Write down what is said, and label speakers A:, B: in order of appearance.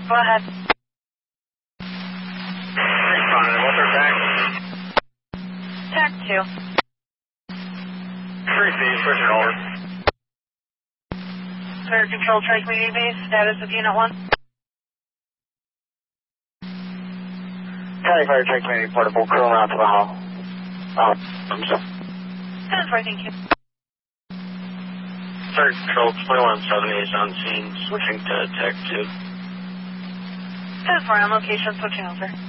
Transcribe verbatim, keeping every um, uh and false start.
A: Go ahead.
B: Responding. What's our tax?
A: Tax two.
B: Three C, switching over.
A: Fire Control, Tri-Community Base, status of Unit one.
B: County Fire, Tri-Community, portable crew around to the hall. Oh, I'm sorry.
A: ten four, thank you.
B: Fire Control, twenty-one seventy is on scene, switching to Tech two.
A: ten four, on location, switching over.